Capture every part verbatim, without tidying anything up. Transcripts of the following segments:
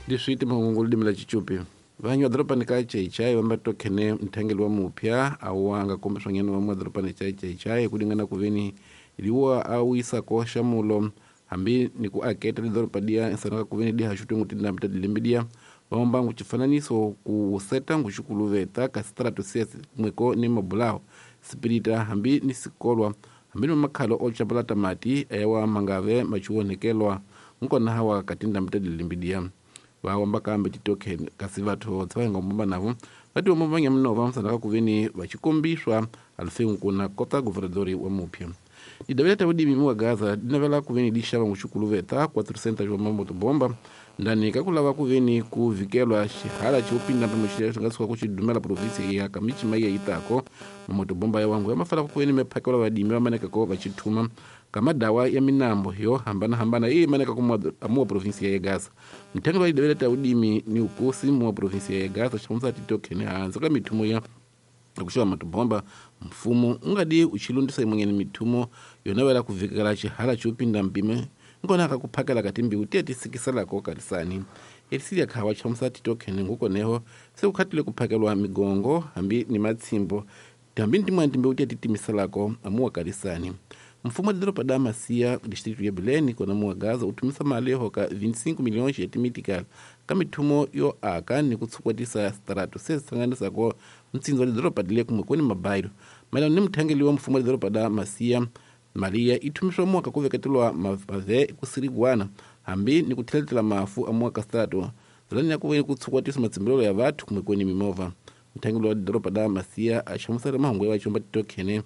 Diswiti mahungulu dimila chichupi. Vanyu adropa ni kai chai chai wamba tokene mtangeli wa mupya au wanga kumbe shonyeno wa mwadropa ni chai chai chai kudingana kuveni iliwa au isa kosha mulo hambi ni kuaketa lidropa dia insanaka kuveni dia hashutu ngutinda mta dilimbidia wamba nguchifananiso kuseta nguchukuluveta kasitara tusiasi mweko ni mabulao spirita hambi ni sikolwa hambi ni makalo olchabala tamati ewa mangave machuo nekelwa nko na hawa katinda mta dilimbidia wawamba kambe titoke kasivato tsawenga mbamba navo vati wambamba nyamno vamsanaka kuveni vachikumbishwa alfengu kuna kota guvernadori wa mupya idawela tawudi mimu wa Gaza dinavela kuveni dishaba nguchukuluveta kwa trusenta jwa mambo tubomba ndani kakulawa kuveni kuvikelwa shihala chiupinda pamushia shangaswa kuchidumela provinsi ya kamichi maiya itako mambo tubomba ya wangu ya mafala kuveni mepakewa wadimi wa maneka kwa vachituma kama dawa ya minambo hiyo hambana hambana hii maneka kumwa amua provinsi ya Gaza mtengwa idawela tawudimi ni ukusi mwa provinsi ya Gaza chamuza titoke ni haanzaka mitumo ya kushiwa matubomba mfumo ungadi uchilundisa imwenye ni mitumo yonawela kuvikala chihala chupinda mpime ngona kakupakala katimbi uteti sikisala ko karisani elisiya kawa chamusa titoke ni nguko neho se ukatile kupakelwa migongo hambi ni matsimbo tambi ndimwa ndimbe uteti timisala ko amuwa karisani mfumo dilo padama siya district ya Beleni kona muwa Gaza utumisa maleho ka vinte e cinco milhões ya timitikal kamitumo yo aka ni kutsukwatisa starato se sanganisa ko mtsinzo dilo padile kumwe koni mabairo mala ni mtangeli wa mfumo dilo padama siya Maria itumiswa mwaka kuveketelwa mave kusirigwana hambi ni kutiletela mafu amwaka starato zalani ya kuwe kutsukwatisa matsimbilo ya vatu kumwe koni mimova mtangeli wa dilo padama siya ashamusara mahungwe wa chomba titokene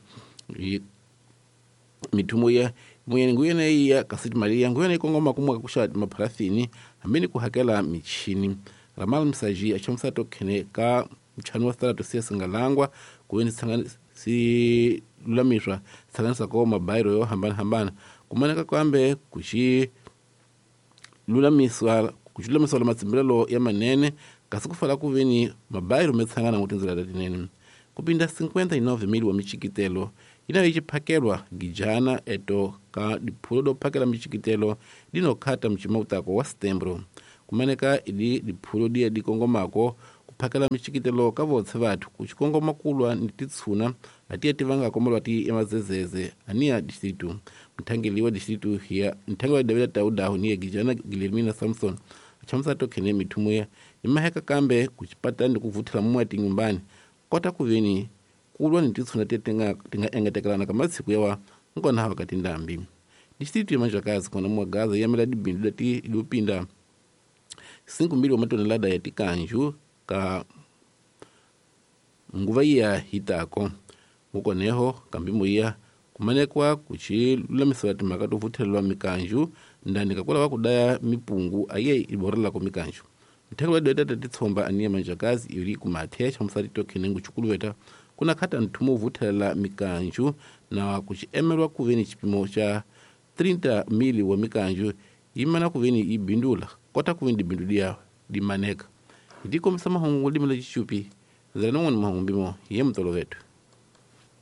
mitumo ya mwenye nguyena ya kasiti Maria nguyena ikongoma kumwa kusha maparafini ambeni kuhakela michini ramal msaji achamsa tokene ka mchanu wa starato siya singalangwa kuweni sangani si lulamishwa sangani sako mabairo yo hambana hambana kumaneka kwambe kushi lulamiswa kushulamiswa la matsimbilo ya manene kasikufala kuveni mabairo metsangana ngutinzila datinene kupinda cinquenta e nove mil wa michikitelo ina ichipakelwa gijana eto ka dipulo do pakela michikitelo dino kata mchimautako wa stembro kumaneka ili dipulo dia dikongomako kupakela michikitelo kavotse vatu kuchikongoma kulwa nititsuna atia tivanga komolwa ti emazezeze ania distritu mtangeli wa distritu hiya mtangeli wa David Taudaho ni gijana Guillermina Samson achamsa tokene mitumo ya imaheka kambe kuchipata ndi kuvutila mwati nyumbani kota kuveni kulwa nititsuna tetenga tinga engetekelana kama siku yawa ngona hawa katindambi district ya Manjakazi kona mwa Gaza yamela dibindu dati ilupinda cinco mil wa matonelada ya tikanju ka nguva ya hitako muko neho kambimo ya kumanekwa kuchilulamiswa timakatu vutelwa mikanju ndani kakula wakudaya mipungu aye iborela ko mikanju mtengwa deta tatitsomba ania Manjakazi ili kumathe chamusati tokene nguchukuluweta kuna kata ntumo vutela mikanju na kuchiemerwa kuveni chipimo cha trinta mili wa mikanju imana kuveni ibindula kota kuveni dibindulia dimaneka idiko msama hongo dimela chichupi zalano mahungubimo ye mtolo wetu